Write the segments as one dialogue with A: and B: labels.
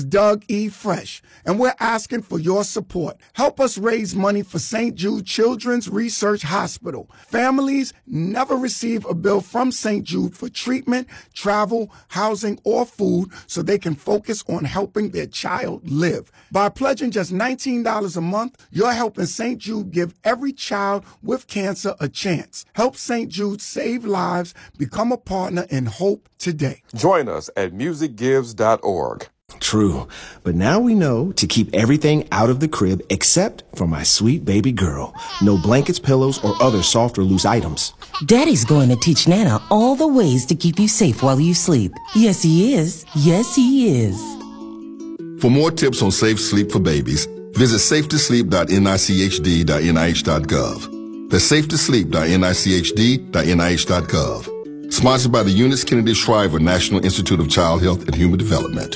A: Doug E. Fresh, and we're asking for your support. Help us raise money for St. Jude Children's Research Hospital. Families never receive a bill from St. Jude for treatment, travel, housing, or food so they can focus on helping their child live. By pledging just $19 a month, you're helping St. Jude give every child with cancer a chance. Help St. Jude save lives. Become a partner in hope today.
B: Join us at musicgives.org.
C: True, but now we know to keep everything out of the crib except for my sweet baby girl. No blankets, pillows, or other soft or loose items.
D: Daddy's going to teach Nana all the ways to keep you safe while you sleep. Yes, he is. Yes, he is.
E: For more tips on safe sleep for babies, visit safetosleep.nichd.nih.gov. That's safetosleep.nichd.nih.gov. Sponsored by the Eunice Kennedy Shriver National Institute of Child Health and Human Development.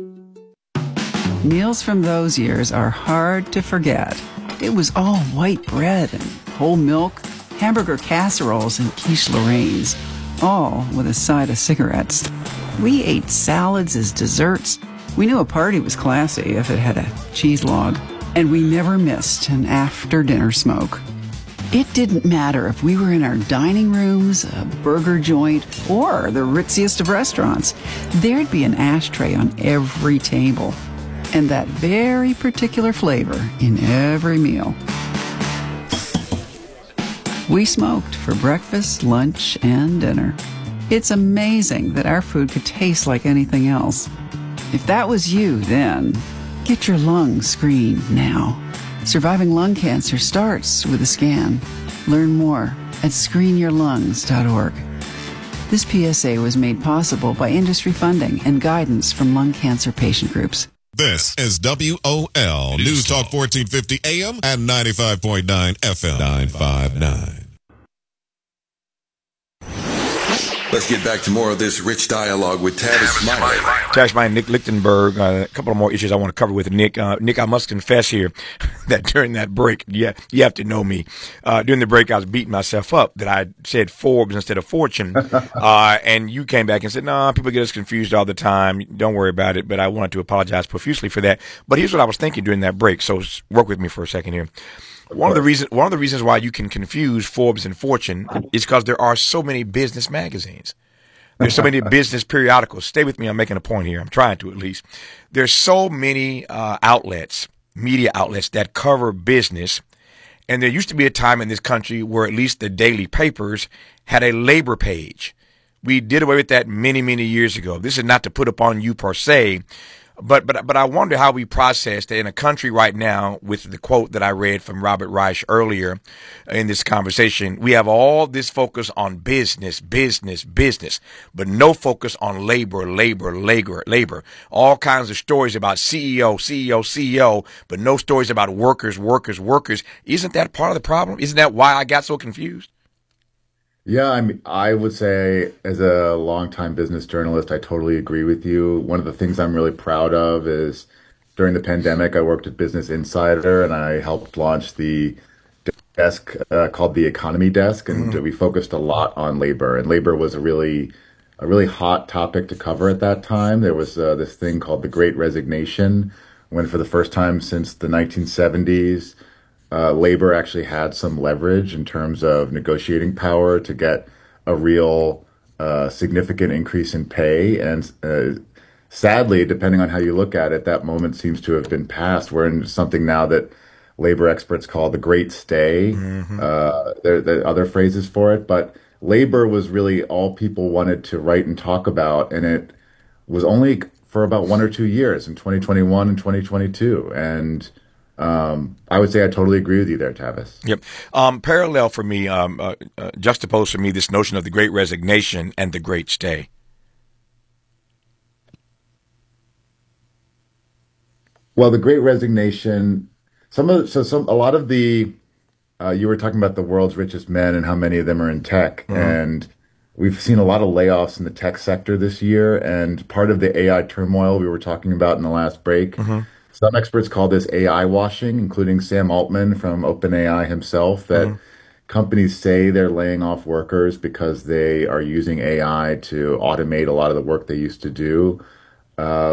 F: Meals from those years are hard to forget. It was all white bread and whole milk, hamburger casseroles and quiche Lorraines, all with a side of cigarettes. We ate salads as desserts. We knew a party was classy if it had a cheese log, and we never missed an after-dinner smoke. It didn't matter if we were in our dining rooms, a burger joint, or the ritziest of restaurants. There'd be an ashtray on every table, and that very particular flavor in every meal. We smoked for breakfast, lunch, and dinner. It's amazing that our food could taste like anything else. If that was you then, get your lungs screened now. Surviving lung cancer starts with a scan. Learn more at screenyourlungs.org. This PSA was made possible by industry funding and guidance from lung cancer patient groups.
G: This is WOL News Talk 1450 AM and 95.9 FM 959.
H: Let's get back to more of this rich dialogue with Tavis Smiley.
I: Tavis Smiley, Nick Lichtenberg. A couple of more issues I want to cover with Nick. Nick, I must confess here that during that break, you have to know me. During the break, I was beating myself up that I said Forbes instead of Fortune. And you came back and said, no, people get us confused all the time. Don't worry about it. But I wanted to apologize profusely for that. But here's what I was thinking during that break. So work with me for a second here. One of the reasons why you can confuse Forbes and Fortune is because there are so many business magazines. There's so many business periodicals. Stay with me. I'm making a point here. I'm trying to, at least. There's so many outlets, media outlets that cover business. And there used to be a time in this country where at least the daily papers had a labor page. We did away with that many, many years ago. This is not to put upon you per se, but I wonder how we process that in a country right now with the quote that I read from Robert Reich earlier in this conversation. We have all this focus on business, but no focus on labor. All kinds of stories about CEO, but no stories about workers. Isn't that part of the problem? Isn't that why I got so confused?
J: Yeah, I would say as a longtime business journalist, I totally agree with you. One of the things I'm really proud of is during the pandemic, I worked at Business Insider and I helped launch the desk called the Economy Desk, and we focused a lot on labor. And labor was a really hot topic to cover at that time. There was this thing called the Great Resignation, when for the first time since the 1970s, labor actually had some leverage in terms of negotiating power to get a real significant increase in pay. And sadly, depending on how you look at it, that moment seems to have been past. We're in something now that labor experts call the Great Stay. There are other phrases for it, but labor was really all people wanted to write and talk about, and it was only for about 1 or 2 years in 2021 and 2022. And I would say I totally agree with you there, Tavis.
I: Yep. Parallel for me, juxtaposed for me, this notion of the Great Resignation and the Great Stay.
J: Well, the Great Resignation, a lot of the, you were talking about the world's richest men and how many of them are in tech, and we've seen a lot of layoffs in the tech sector this year, and part of the AI turmoil we were talking about in the last break. Some experts call this AI washing, including Sam Altman from OpenAI himself, that companies say they're laying off workers because they are using AI to automate a lot of the work they used to do.